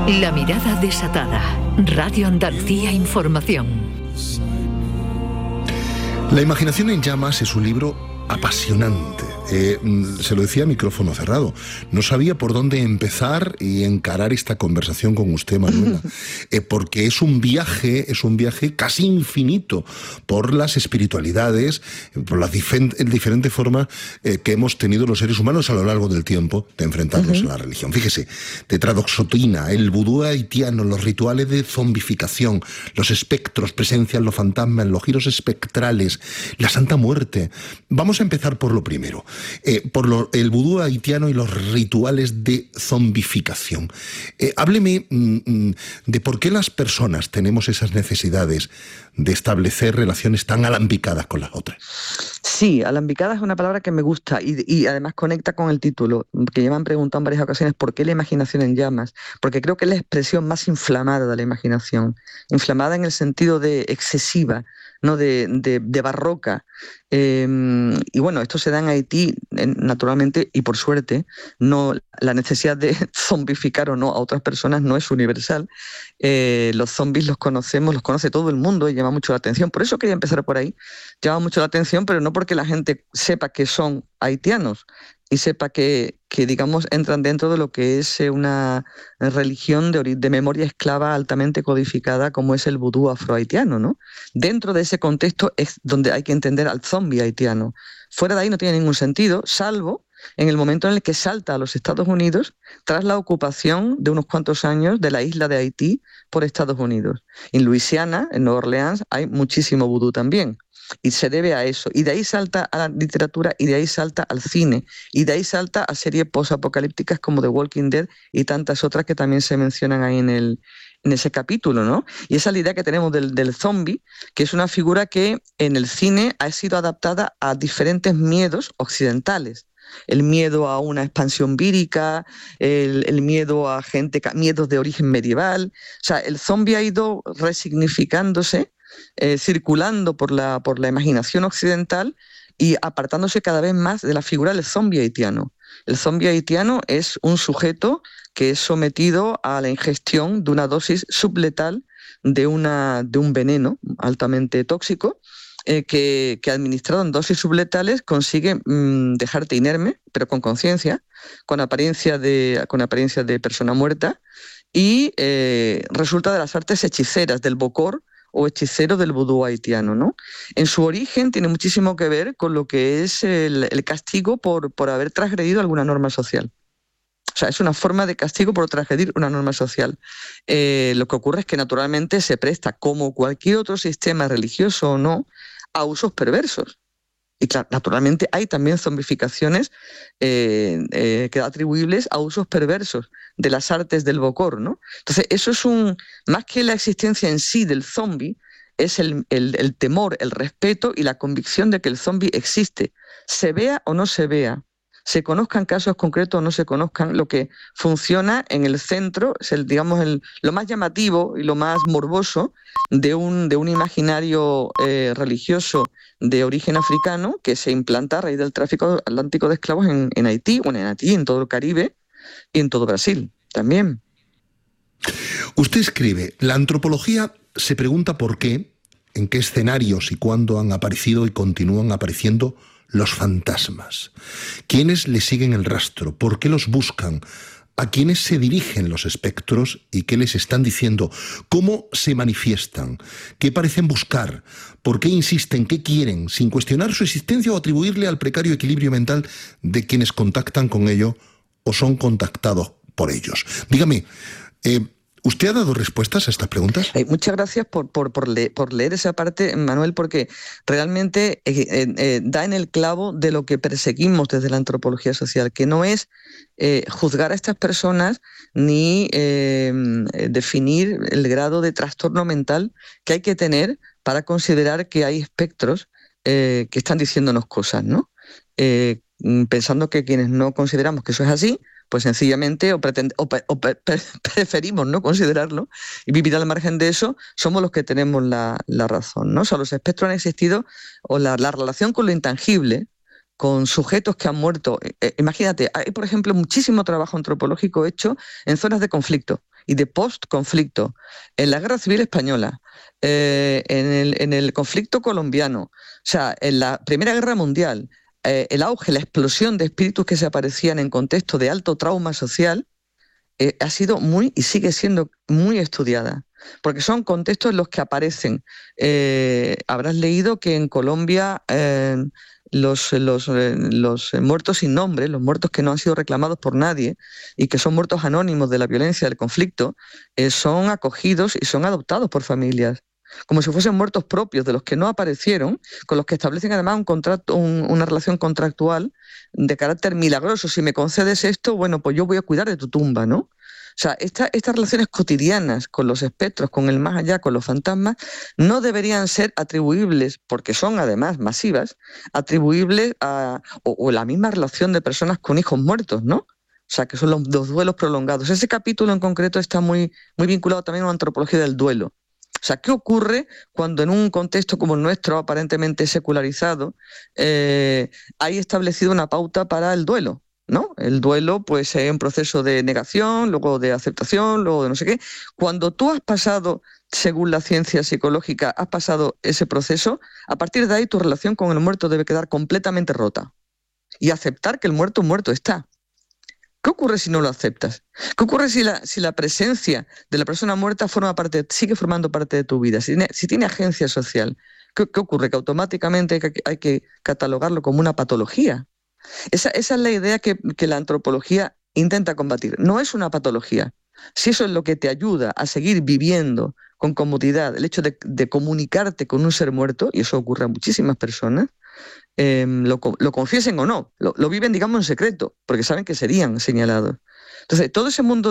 La mirada desatada. Radio Andalucía Información. La imaginación en llamas es un libro apasionante. Se lo decía a micrófono cerrado. No sabía por dónde empezar y encarar esta conversación con usted, Manuela, porque es un viaje casi infinito por las espiritualidades, por las diferentes formas que hemos tenido los seres humanos a lo largo del tiempo de enfrentarnos a la religión. Fíjese, tetradoxotina, el vudú haitiano, los rituales de zombificación, los espectros, presencias, los fantasmas, los giros espectrales, la Santa Muerte. Vamos a empezar por lo primero. El vudú haitiano y los rituales de zombificación. Hábleme de por qué las personas tenemos esas necesidades de establecer relaciones tan alambicadas con las otras. Sí, alambicada es una palabra que me gusta y además conecta con el título, que ya me han preguntado en varias ocasiones por qué la imaginación en llamas, porque creo que es la expresión más inflamada de la imaginación, inflamada en el sentido de excesiva, ¿no? de barroca. Y bueno, esto se da en Haití, naturalmente, y por suerte, no, la necesidad de zombificar o no a otras personas no es universal. Los zombies los conoce todo el mundo y llama mucho la atención. Por eso quería empezar por ahí. Llama mucho la atención, pero no porque la gente sepa que son haitianos y sepa que digamos, entran dentro de lo que es una religión de memoria esclava altamente codificada como es el vudú afrohaitiano, ¿no? Dentro de ese contexto es donde hay que entender al zombie haitiano. Fuera de ahí no tiene ningún sentido, salvo en el momento en el que salta a los Estados Unidos tras la ocupación de unos cuantos años de la isla de Haití por Estados Unidos. En Luisiana, en Nueva Orleans, hay muchísimo vudú también. Y se debe a eso. Y de ahí salta a la literatura, y de ahí salta al cine, y de ahí salta a series posapocalípticas como The Walking Dead y tantas otras que también se mencionan ahí en ese capítulo, ¿no? Y esa es la idea que tenemos del zombie, que es una figura que en el cine ha sido adaptada a diferentes miedos occidentales. El miedo a una expansión vírica, el miedo a miedos de origen medieval. O sea, el zombie ha ido resignificándose, circulando por la imaginación occidental y apartándose cada vez más de la figura del zombie haitiano. El zombie haitiano es un sujeto que es sometido a la ingestión de una dosis subletal de un veneno altamente tóxico, que administrado en dosis subletales consigue dejarte inerme, pero con conciencia, con apariencia de persona muerta, y resulta de las artes hechiceras, del bokor o hechicero del vudú haitiano, ¿no? En su origen tiene muchísimo que ver con lo que es el castigo por haber transgredido alguna norma social. O sea, es una forma de castigo por transgredir una norma social. Lo que ocurre es que naturalmente se presta, como cualquier otro sistema religioso o no, a usos perversos. Y claro, naturalmente hay también zombificaciones atribuibles a usos perversos de las artes del bokor, ¿no? Entonces, eso es más que la existencia en sí del zombie, es el temor, el respeto y la convicción de que el zombie existe, se vea o no se vea, se conozcan casos concretos o no se conozcan. Lo que funciona en el centro es lo más llamativo y lo más morboso de un imaginario religioso de origen africano que se implanta a raíz del tráfico atlántico de esclavos en Haití, en todo el Caribe y en todo Brasil también. Usted escribe, la antropología se pregunta por qué, en qué escenarios y cuándo han aparecido y continúan apareciendo los fantasmas. ¿Quiénes le siguen el rastro? ¿Por qué los buscan? ¿A quiénes se dirigen los espectros y qué les están diciendo? ¿Cómo se manifiestan? ¿Qué parecen buscar? ¿Por qué insisten? ¿Qué quieren? Sin cuestionar su existencia o atribuirle al precario equilibrio mental de quienes contactan con ello o son contactados por ellos. Dígame, ¿usted ha dado respuestas a estas preguntas? Muchas gracias por leer esa parte, Manuel, porque realmente da en el clavo de lo que perseguimos desde la antropología social, que no es juzgar a estas personas ni definir el grado de trastorno mental que hay que tener para considerar que hay espectros que están diciéndonos cosas, ¿no? Pensando que quienes no consideramos que eso es así, pues sencillamente preferimos no considerarlo y vivir al margen de eso, somos los que tenemos la razón, ¿no? O sea, los espectros han existido, o la relación con lo intangible, con sujetos que han muerto. Imagínate, hay, por ejemplo, muchísimo trabajo antropológico hecho en zonas de conflicto. y de post-conflicto. En la Guerra Civil Española, en el conflicto colombiano, o sea, en la Primera Guerra Mundial, el auge, la explosión de espíritus que se aparecían en contexto de alto trauma social, ha sido muy y sigue siendo muy estudiada, porque son contextos en los que aparecen. Habrás leído que en Colombia los muertos sin nombre, los muertos que no han sido reclamados por nadie y que son muertos anónimos de la violencia del conflicto, son acogidos y son adoptados por familias, como si fuesen muertos propios de los que no aparecieron, con los que establecen además un contrato, una relación contractual de carácter milagroso. Si me concedes esto, bueno, pues yo voy a cuidar de tu tumba, ¿no? O sea, estas relaciones cotidianas con los espectros, con el más allá, con los fantasmas, no deberían ser atribuibles, porque son además masivas, atribuibles o la misma relación de personas con hijos muertos, ¿no? O sea, que son los duelos prolongados. Ese capítulo en concreto está muy, muy vinculado también a la antropología del duelo. O sea, ¿qué ocurre cuando en un contexto como el nuestro, aparentemente secularizado, hay establecido una pauta para el duelo? ¿No? El duelo, pues, es un proceso de negación, luego de aceptación, luego de no sé qué. Cuando tú has pasado, según la ciencia psicológica, has pasado ese proceso, a partir de ahí tu relación con el muerto debe quedar completamente rota. Y aceptar que el muerto está. ¿Qué ocurre si no lo aceptas? ¿Qué ocurre si la presencia de la persona muerta sigue formando parte de tu vida? Si tiene agencia social, ¿qué ocurre? Que automáticamente hay que catalogarlo como una patología. Esa es la idea que la antropología intenta combatir. No es una patología. Si eso es lo que te ayuda a seguir viviendo con comodidad, el hecho de comunicarte con un ser muerto, y eso ocurre a muchísimas personas, lo confiesen o no, lo viven, digamos, en secreto, porque saben que serían señalados. Entonces, todo ese mundo